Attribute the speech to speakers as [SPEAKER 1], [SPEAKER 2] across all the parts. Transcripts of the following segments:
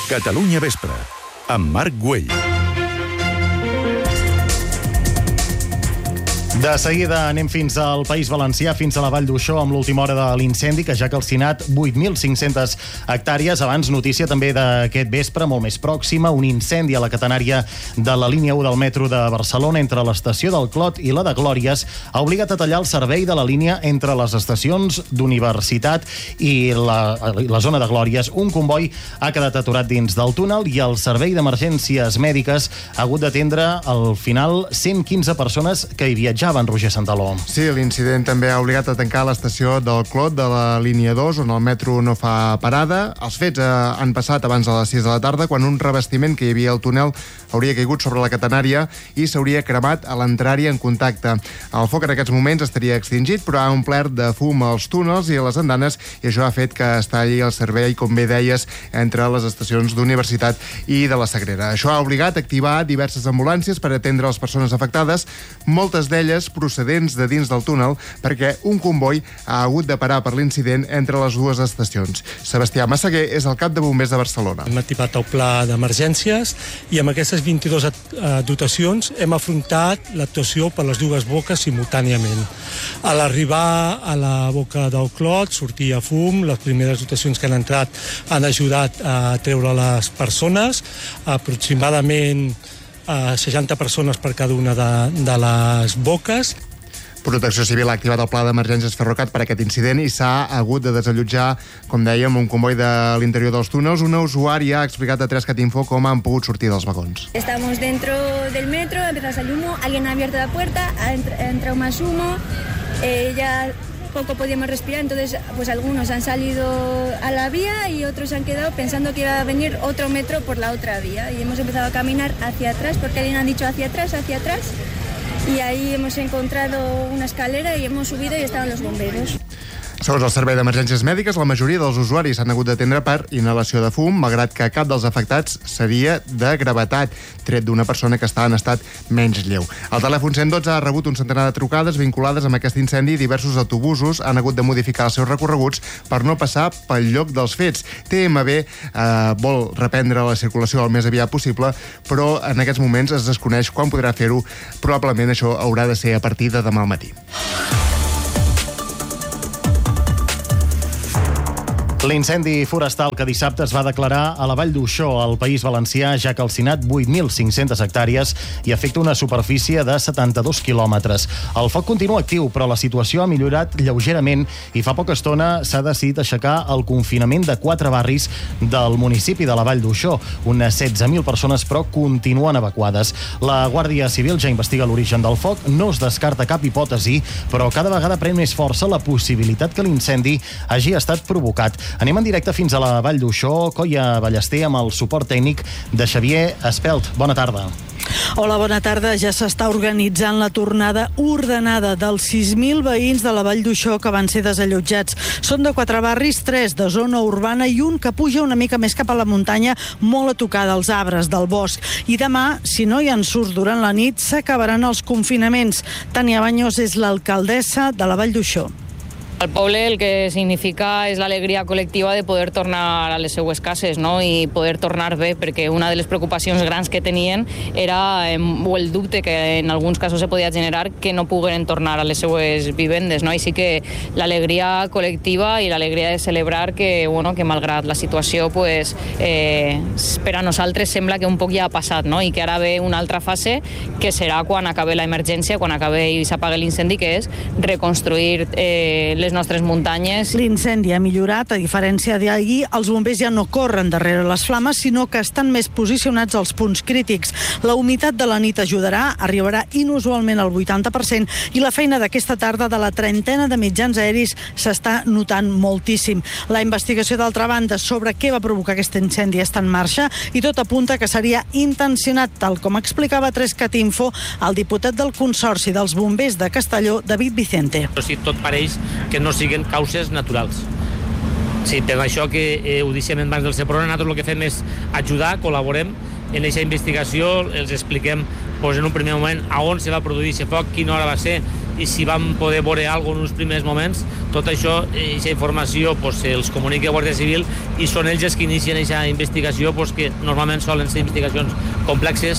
[SPEAKER 1] Catalunya Vespre, amb Marc Güell.
[SPEAKER 2] De seguida anem fins al País Valencià, fins a la Vall d'Uixó, amb l'última hora de l'incendi, que ja ha calcinat 8.500 hectàrees. Abans, notícia també d'aquest vespre, molt més pròxima, un incendi a la catenària de la línia 1 del metro de Barcelona entre l'estació del Clot i la de Glòries ha obligat a tallar el servei de la línia entre les estacions d'Universitat i la zona de Glòries. Un comboi ha quedat aturat dins del túnel i el servei d'emergències mèdiques ha hagut d'atendre al final 115 persones que hi viatjaven. Roger Santaló.
[SPEAKER 3] Sí, l'incident també ha obligat a tancar l'estació del Clot de la línia 2, on el metro no fa parada. Els fets han passat abans de les 6 de la tarda, quan un revestiment que hi havia al túnel hauria caigut sobre la catenària i s'hauria cremat a l'entrar-hi en contacte. El foc en aquests moments estaria extingit, però ha omplert de fum els túnels i les andanes, i això ha fet que es talli el servei, com bé deies, entre les estacions d'Universitat i de la Sagrera. Això ha obligat a activar diverses ambulàncies per atendre les persones afectades, moltes d'elles procedents de dins del túnel, perquè un comboi ha hagut de parar per l'incident entre les dues estacions. Sebastià Massaguer és el cap de bombers de Barcelona.
[SPEAKER 4] Hem activat el pla d'emergències i amb aquestes 22 dotacions hem afrontat l'actuació per les dues boques simultàniament. A l'arribar a la boca del Clot sortia fum, les primeres dotacions que han entrat han ajudat a treure les persones, aproximadament 60 persones per cada una de les boques.
[SPEAKER 3] Protecció Civil ha activat el pla d'emergències Ferrocat per aquest incident i s'ha hagut de desallotjar, com dèiem, un comboi de l'interior dels túnels. Una usuària ha explicat a 3cat Info com han pogut sortir dels vagons.
[SPEAKER 5] Estamos dentro del metro, empieza a salir humo, alguien ha abierto la puerta, ha entrado más humo, ya poco podíamos respirar, entonces pues algunos han salido a la vía y otros han quedado pensando que iba a venir otro metro por la otra vía, y hemos empezado a caminar hacia atrás porque alguien ha dicho hacia atrás, y ahí hemos encontrado una escalera y hemos subido y estaban los bomberos.
[SPEAKER 3] Segons el Servei d'Emergències Mèdiques, la majoria dels usuaris s'han hagut d'atendre per inhalació de fum, malgrat que cap dels afectats seria de gravetat, tret d'una persona que està en estat menys lleu. El telèfon 112 ha rebut un centenar de trucades vinculades amb aquest incendi i diversos autobusos han hagut de modificar els seus recorreguts per no passar pel lloc dels fets. TMB vol reprendre la circulació el més aviat possible, però en aquests moments es desconeix quan podrà fer-ho. Probablement això haurà de ser a partir de demà al matí.
[SPEAKER 2] L'incendi forestal que dissabte es va declarar a la Vall d'Uixó, al País Valencià, ja ha calcinat 8.500 hectàrees i afecta una superfície de 72 quilòmetres. El foc continua actiu, però la situació ha millorat lleugerament i fa poca estona s'ha decidit aixecar el confinament de 4 barris del municipi de la Vall d'Uixó. Unes 16.000 persones, però, continuen evacuades. La Guàrdia Civil ja investiga l'origen del foc, no es descarta cap hipòtesi, però cada vegada pren més força la possibilitat que l'incendi hagi estat provocat. Anem en directe fins a la Vall d'Uixó, Coia Ballester, amb el suport tècnic de Xavier Espelt. Bona tarda.
[SPEAKER 6] Hola, bona tarda. Ja s'està organitzant la tornada ordenada dels 6.000 veïns de la Vall d'Uixó que van ser desallotjats. Són de 4 barris, 3 de zona urbana i un que puja una mica més cap a la muntanya, molt a tocar dels arbres del bosc. I demà, si no hi ha surts durant la nit, s'acabaran els confinaments. Tania Baños és l'alcaldessa de la Vall d'Uixó.
[SPEAKER 7] Al poble el que significa és l'alegria col·lectiva de poder tornar a les seues cases, no? I poder tornar bé, perquè una de les preocupacions grans que tenien era o el dubte que en alguns casos se podia generar que no pogueren tornar a les seues vivendes, no? Així que l'alegria col·lectiva i l'alegria de celebrar que, bueno, que malgrat la situació, pues, per a nosaltres sembla que un poc ja ha passat, no? I que ara ve una altra fase que serà quan acabe l'emergència, quan acabe i s'apague l'incendi, que és reconstruir les nostres muntanyes.
[SPEAKER 6] L'incendi ha millorat, a diferència d'ahir, els bombers ja no corren darrere les flames, sinó que estan més posicionats als punts crítics. La humitat de la nit ajudarà, arribarà inusualment al 80%, i la feina d'aquesta tarda de la trentena de mitjans aeris s'està notant moltíssim. La investigació, d'altra banda, sobre què va provocar aquest incendi està en marxa i tot apunta que seria intencionat, tal com explicava 3cat Info el diputat del Consorci dels Bombers de Castelló, David Vicente.
[SPEAKER 8] Però sí, tot pareix que no siguin causes naturals. Sí, per això que ho deixem en mans del Seprona, nosaltres el que fem és ajudar, col·laborem en aquesta investigació, els expliquem en un primer moment a on se va produir aquest foc, quina hora va ser, i si vam poder veure alguna cosa en els primers moments, tot això, aquesta informació els comunica Guàrdia Civil i són ells els que inicien aquesta investigació, que normalment solen ser investigacions complexes.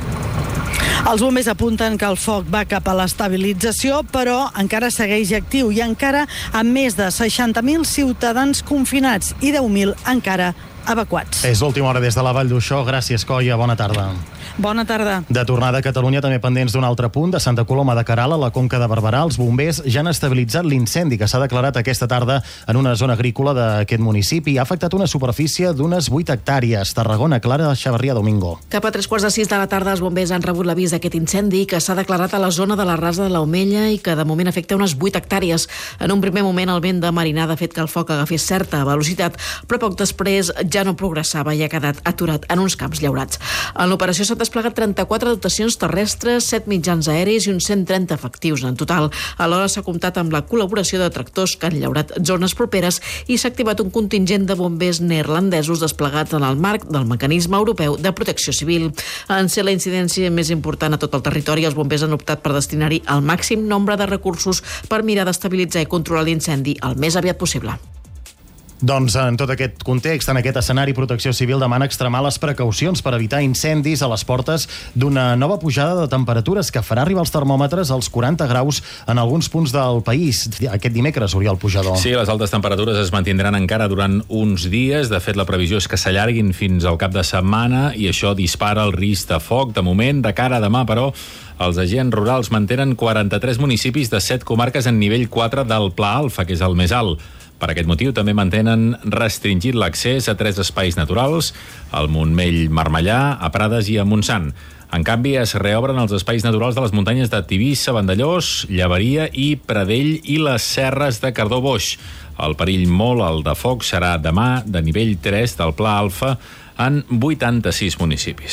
[SPEAKER 6] Els bombers apunten que el foc va cap a l'estabilització, però encara segueix actiu i encara amb més de 60.000 ciutadans confinats i 10.000 encara evacuats.
[SPEAKER 2] És l'última hora des de la Vall d'Uixó. Gràcies, Coia. Bona tarda.
[SPEAKER 6] Bona tarda.
[SPEAKER 2] De tornada a Catalunya, també pendents d'un altre punt, de Santa Coloma de Queralt, a la Conca de Barberà, els bombers ja han estabilitzat l'incendi que s'ha declarat aquesta tarda en una zona agrícola d'aquest municipi i ha afectat una superfície d'unes 8 hectàrees. Tarragona, Clara Xavarria Domingo.
[SPEAKER 9] Cap a 3:45 de la tarda, els bombers han rebut l'avís d'aquest incendi que s'ha declarat a la zona de la Rasa de l'Aumella i que de moment afecta unes 8 hectàrees. En un primer moment, el vent de marinada ha fet que el foc agafés certa velocitat, però poc després ja no progressava i ha quedat aturat en uns camps llaurats. En l'operació s'han desplegat 34 dotacions terrestres, 7 mitjans aeris i uns 130 efectius en total. Alhora s'ha comptat amb la col·laboració de tractors que han llaurat zones properes i s'ha activat un contingent de bombers neerlandesos desplegats en el marc del mecanisme europeu de protecció civil. En ser la incidència més important a tot el territori, els bombers han optat per destinar-hi el màxim nombre de recursos per mirar d'estabilitzar i controlar l'incendi el més aviat possible.
[SPEAKER 2] Doncs en tot aquest context, en aquest escenari, Protecció Civil demana extremar les precaucions per evitar incendis a les portes d'una nova pujada de temperatures que farà arribar els termòmetres als 40 graus en alguns punts del país. Aquest dimecres, Oriol Pujador.
[SPEAKER 10] Sí, les altes temperatures es mantindran encara durant uns dies. De fet, la previsió és que s'allarguin fins al cap de setmana i això dispara el risc de foc. De moment, de cara a demà, però, els agents rurals mantenen 43 municipis de 7 comarques en nivell 4 del Pla Alfa, que és el més alt. Per aquest motiu també mantenen restringit l'accés a 3 espais naturals, al Montmell Marmellà, a Prades i a Montsant. En canvi, es reobren els espais naturals de les muntanyes de Tivissa, Vandellós, Llaveria i Pradell i les serres de Cardó-Boix. El perill molt alt de foc serà demà de nivell 3 del Pla Alfa en 86 municipis.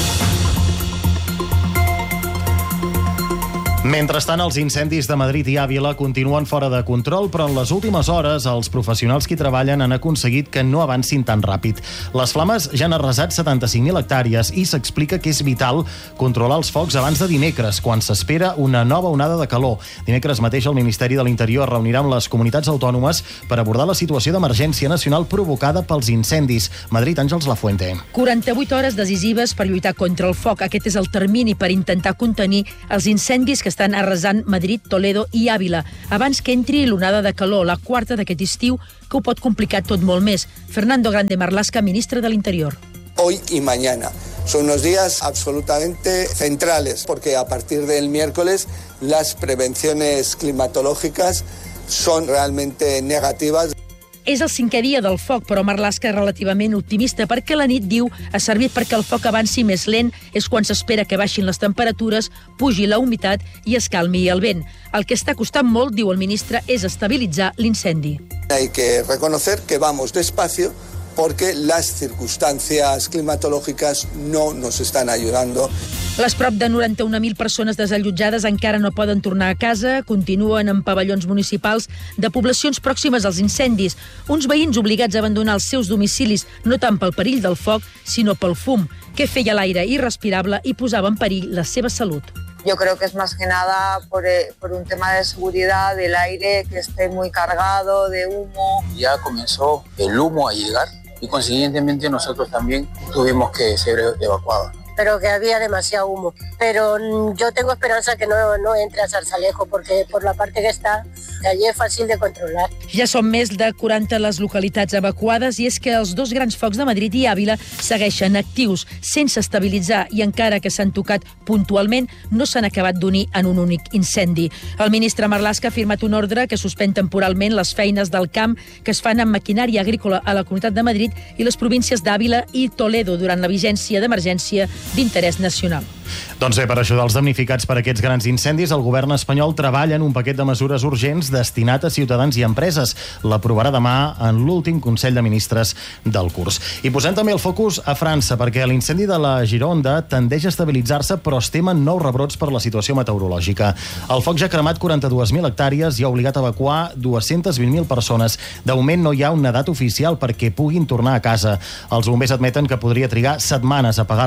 [SPEAKER 2] Mentrestant, els incendis de Madrid i Àvila continuen fora de control, però en les últimes hores els professionals que hi treballen han aconseguit que no avancin tan ràpid. Les flames ja han arrasat 75.000 hectàrees i s'explica que és vital controlar els focs abans de dimecres, quan s'espera una nova onada de calor. Dimecres mateix el Ministeri de l'Interior reunirà amb les comunitats autònomes per abordar la situació d'emergència nacional provocada pels incendis. Madrid, Àngels Lafuente.
[SPEAKER 11] 48 hores decisives per lluitar contra el foc. Aquest és el termini per intentar contenir els incendis que estan arrasant Madrid, Toledo i Àvila, abans que entri l'onada de calor, la quarta d'aquest estiu, que ho pot complicar tot molt més. Fernando Grande Marlaska, ministre de l'Interior.
[SPEAKER 12] Hoy y mañana son unos días absolutamente centrales, porque a partir del miércoles las prevenciones climatológicas son realmente negativas.
[SPEAKER 11] És el 5è dia del foc, però Marlaska és relativament optimista perquè la nit, diu, ha servit perquè el foc avanci més lent, és quan s'espera que baixin les temperatures, pugi la humitat i es calmi el vent. El que està costant molt, diu el ministre, és estabilitzar l'incendi.
[SPEAKER 12] Hay que reconocer que vamos despacio porque las circunstancias climatológicas no nos están ayudando.
[SPEAKER 11] Les prop de 91.000 persones desallotjades encara no poden tornar a casa, continuen en pavellons municipals de poblacions pròximes als incendis. Uns veïns obligats a abandonar els seus domicilis no tant pel perill del foc, sinó pel fum, que feia l'aire irrespirable i posava en perill la seva salut.
[SPEAKER 13] Yo creo que es más que nada por un tema de seguridad del aire que esté muy cargado de humo.
[SPEAKER 14] Ya comenzó el humo a llegar y consiguientemente nosotros también tuvimos que ser evacuados.
[SPEAKER 15] Pero que había demasiado humo. Pero yo tengo esperanza que no entre a Zarzalejo, porque por la parte que está, allí es fàcil de controlar.
[SPEAKER 11] Ja són més de 40 les localitats evacuades i és que els 2 grans focs de Madrid i Àvila segueixen actius, sense estabilitzar i encara que s'han tocat puntualment, no s'han acabat d'unir en un únic incendi. El ministre Marlaska ha firmat un ordre que suspèn temporalment les feines del camp que es fan amb maquinària agrícola a la Comunitat de Madrid i les províncies d'Àvila i Toledo durant la vigència d'emergència d'interès nacional.
[SPEAKER 2] Doncs bé, per ajudar els damnificats per aquests grans incendis, el govern espanyol treballa en un paquet de mesures urgents destinat a ciutadans i empreses. L'aprovarà demà en l'últim Consell de Ministres del curs. I posem també el focus a França, perquè l'incendi de la Gironda tendeix a estabilitzar-se, però es temen nous rebrots per la situació meteorològica. El foc ja ha cremat 42.000 hectàrees i ha obligat a evacuar 220.000 persones. De moment no hi ha una data oficial perquè puguin tornar a casa. Els bombers admeten que podria trigar setmanes a apagar-lo del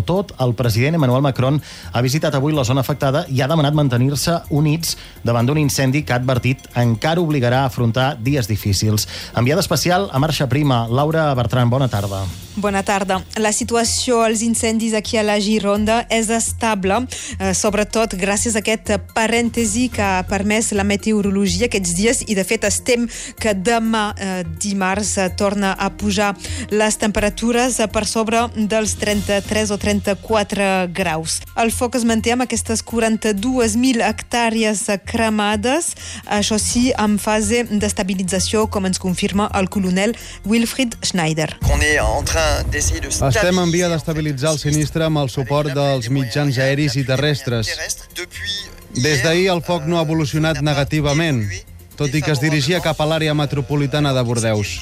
[SPEAKER 2] Amb tot, el president Emmanuel Macron ha visitat avui la zona afectada i ha demanat mantenir-se units davant d'un incendi que ha advertit encara obligarà a afrontar dies difícils. Enviada especial a Marxa Prima. Laura Bertran, bona tarda.
[SPEAKER 16] Bona tarda. La situació als incendis aquí a la Gironda és estable, sobretot gràcies a aquest parèntesi que ha permès la meteorologia aquests dies i, de fet, estem que demà, dimarts, torna a pujar les temperatures per sobre dels 33 o 34 graus. El foc es manté amb aquestes 42.000 hectàrees cremades, això sí, en fase d'estabilització, com ens confirma el coronel Wilfried Schneider.
[SPEAKER 17] Estem en via d'estabilitzar el sinistre amb el suport dels mitjans aeris i terrestres. Des d'ahir el foc no ha evolucionat negativament, tot i que es dirigia cap a l'àrea metropolitana de Bordeus.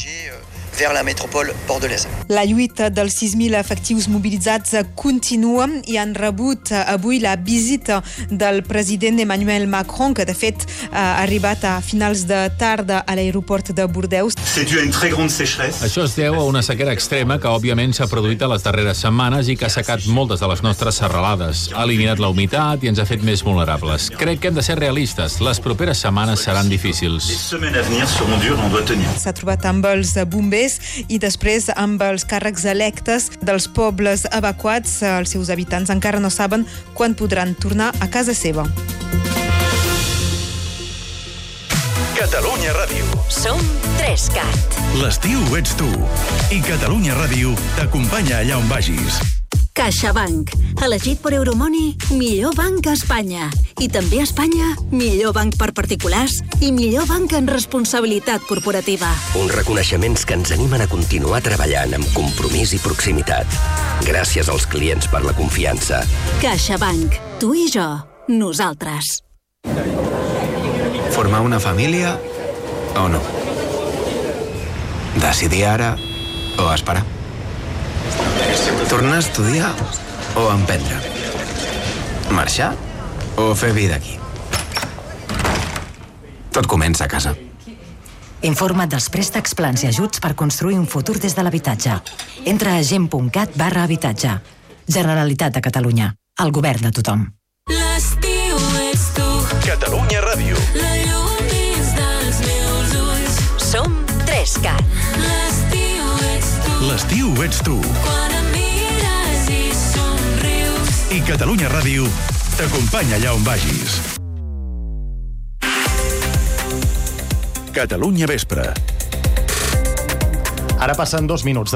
[SPEAKER 16] La lluita dels 6.000 efectius mobilitzats continua i han rebut avui la visita del president Emmanuel Macron, que de fet ha arribat a finals de tarda a l'aeroport de Bordeus.
[SPEAKER 10] Això es deu a una sequera extrema que òbviament s'ha produït a les darreres setmanes i que ha assecat moltes de les nostres serralades. Ha eliminat la humitat i ens ha fet més vulnerables. Crec que hem de ser realistes. Les properes setmanes seran difícils.
[SPEAKER 16] S'ha trobat amb els bombers i després amb els càrrecs electes dels pobles evacuats. Els seus habitants encara no saben quan podran tornar a casa seva.
[SPEAKER 1] Catalunya Ràdio.
[SPEAKER 18] Som 3CAT.
[SPEAKER 1] L'estiu ets tu. I Catalunya Ràdio t'acompanya allà on vagis.
[SPEAKER 18] CaixaBank, elegit per Euromoney, millor banc a Espanya. I també a Espanya, millor banc per particulars i millor banc en responsabilitat corporativa.
[SPEAKER 19] Uns reconeixements que ens animen a continuar treballant amb compromís i proximitat. Gràcies als clients per la confiança.
[SPEAKER 18] CaixaBank, tu i jo, nosaltres.
[SPEAKER 20] Formar una família o no? Decidir ara o esperar? Tornar a estudiar o emprendre? Marxar o fer vida aquí? Tot comença a casa.
[SPEAKER 21] Informa't dels préstecs, plans i ajuts per construir un futur des de l'habitatge. Entra a gent.cat/habitatge. Generalitat de Catalunya. El govern de tothom.
[SPEAKER 18] L'estiu ets tu.
[SPEAKER 1] Catalunya Ràdio.
[SPEAKER 18] La llum dins dels meus ulls. Som 3CAT. L'estiu ets tu.
[SPEAKER 1] L'estiu ets tu.
[SPEAKER 18] Quan em mires i somrius.
[SPEAKER 1] I Catalunya Ràdio t'acompanya allà on vagis. Catalunya Vespre.
[SPEAKER 2] Ara passen 2 minuts.